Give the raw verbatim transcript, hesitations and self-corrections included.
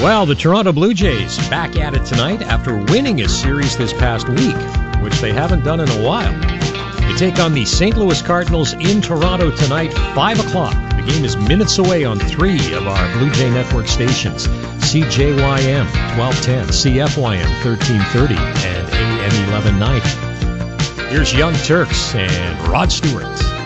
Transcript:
Well, the Toronto Blue Jays back at it tonight after winning a series this past week, which they haven't done in a while. They take on the Saint Louis Cardinals in Toronto tonight, five o'clock. The game is minutes away on three of our Blue Jay Network stations. C J Y M twelve ten, C F Y M thirteen thirty, and A M eleven ninety. Here's Young Turks and Rod Stewart.